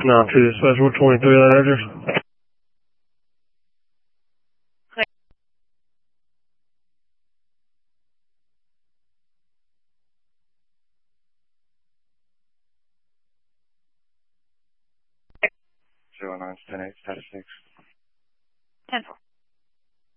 Now to special 23 that address. Zero 09 10 8 status 6. 10-4.